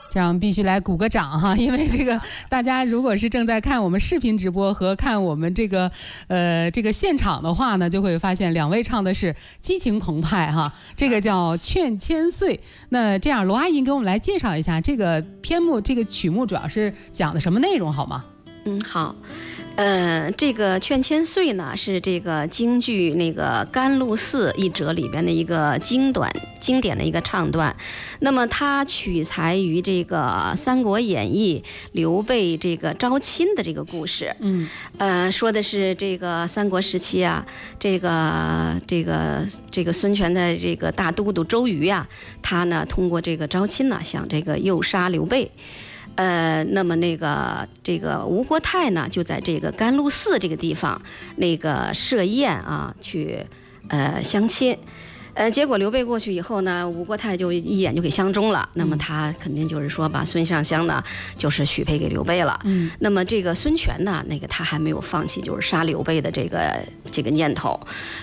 这样必须来鼓个掌哈，因为这个大家如果是正在看我们视频直播和看我们这个现场的话呢，就会发现两位唱的是激情澎湃哈，这个叫《劝千岁》。那这样罗阿姨给我们来介绍一下这个篇目，这个曲目主要是讲的什么内容好吗？ 好。这个《劝千岁》呢，是这个京剧那个《甘露寺一折》里边的一个经典的一个唱段。那么它取材于这个《三国演义》刘备这个招亲的这个故事。说的是这个三国时期啊，这个孙权的这个大都督周瑜啊，他呢通过这个招亲呢，想这个诱杀刘备。那么这个吴国太呢，就在这个甘露寺这个地方那个设宴啊，去相亲。结果刘备过去以后呢，吴国太就一眼就给相中了。那么他肯定就是说把孙尚香呢，就是许配给刘备了。那么这个孙权呢，他还没有放弃就是杀刘备的这个念头。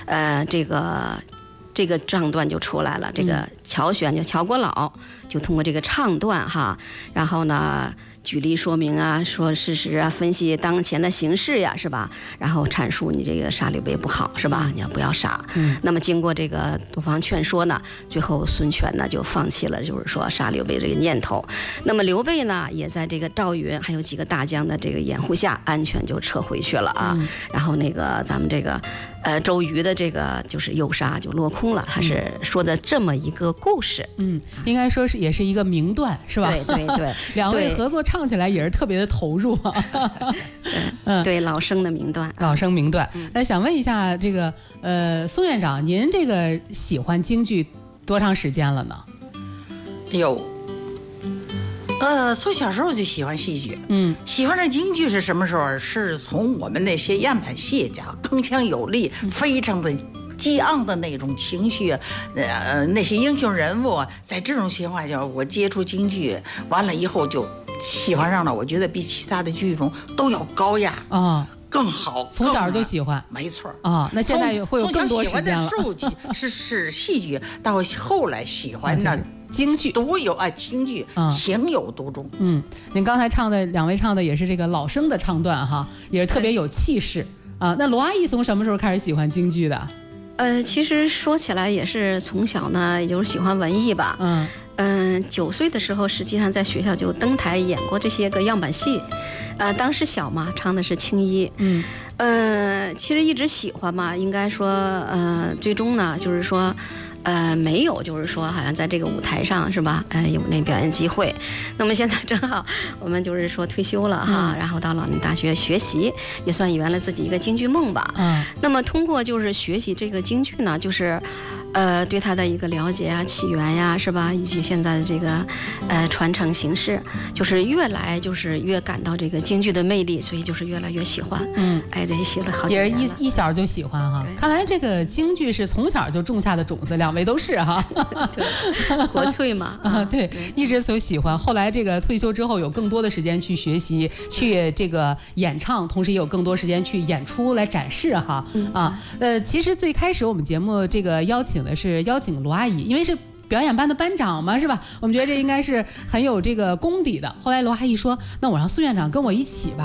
这个唱段就出来了，这个乔玄就乔国老就通过这个唱段哈，然后呢举例说明啊，说事实啊，分析当前的形势呀，是吧？然后阐述你这个杀刘备不好，是吧？你要不要杀？那么经过这个多方劝说呢，最后孙权呢就放弃了，就是说杀刘备这个念头。那么刘备呢，也在这个赵云还有几个大将的这个掩护下，安全就撤回去了啊。然后咱们这个周瑜的这个就是诱杀就落空了，他是说的这么一个故事。 应该说也是一个名段，是吧？ 对， 两位合作唱起来也是特别的投入啊。 对，老生的名段， 老生名段。想问一下这个宋院长，您这个喜欢京剧多长时间了呢？ 从小时候就喜欢戏剧，喜欢这京剧是什么时候？是从我们那些样板戏家铿锵有力，非常的激昂的那种情绪，那些英雄人物，在这种情况下，我接触京剧，完了以后就喜欢上了。我觉得比其他的剧种都要高雅啊。更好， 从小就喜欢， 没错啊。那现在会有更多时间了。 是戏剧，到后来喜欢的京剧， 独有京剧，情有独钟。 您刚才两位唱的也是这个老生的唱段哈，也是特别有气势啊。那罗阿姨从什么时候开始喜欢京剧的？ 其实说起来也是从小呢，也就是喜欢文艺吧。9岁的时候，实际上在学校就登台演过这些个样板戏。当时小嘛，唱的是青衣。其实一直喜欢嘛，应该说，最终呢，就是说，没有，就是说，好像在这个舞台上是吧？有那表演机会。那么现在正好我们就是说退休了哈，然后到老年大学学习，也算圆了自己一个京剧梦吧。那么通过就是学习这个京剧呢，就是对它的一个了解啊、起源呀，是吧？以及现在的这个传承形式，就是越感到这个京剧的魅力，所以就是越来越喜欢。这写了好几年了， 也是一小就喜欢哈。看来这个京剧是从小就种下的种子，两位都是哈。 对，国粹嘛。 对，一直所喜欢。后来这个退休之后，有更多的时间去学习，去这个演唱，同时也有更多时间去演出来展示哈。其实最开始我们节目这个邀请罗阿姨，因为是表演班的班长嘛，是吧？我们觉得这应该是很有这个功底的。后来罗阿姨说：“那我让苏院长跟我一起吧。”